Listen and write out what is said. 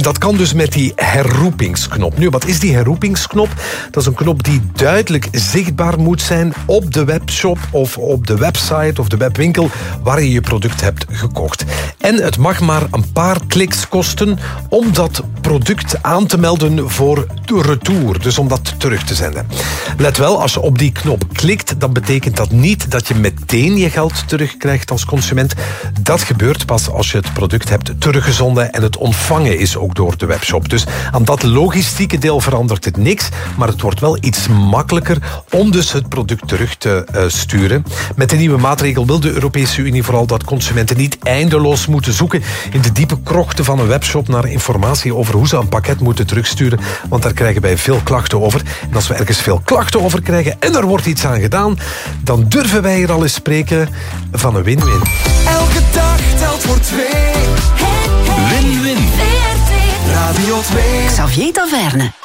dat kan dus met die herroepingsknop. Nu, wat is die herroepingsknop? Dat is een knop die duidelijk zichtbaar moet zijn op de webshop of op de website of de webwinkel waar je je product hebt gekocht. En het mag maar een paar kliks kosten om dat product aan te melden voor retour. Dus om dat terug te zenden. Let wel, als je op die knop klikt, dan betekent dat niet dat je meteen je geld terugkrijgt als consument. Dat gebeurt pas als je het product hebt teruggezonden en het ontvangen is ook door de webshop. Dus aan dat logistieke deel verandert het niks, maar het wordt wel iets makkelijker om dus het product terug te sturen. Met de nieuwe maatregel wil de Europese Unie vooral dat consumenten niet eindeloos moeten zoeken in de diepe krochten van een webshop naar informatie over hoe ze een pakket moeten terugsturen, want daar krijgen wij veel klachten over. En als we ergens veel klachten over krijgen en er wordt iets aan gedaan, dan durven wij hier al eens spreken van een win-win. Elke dag telt voor twee. Win-win. Radio 2. Xavier Taverne.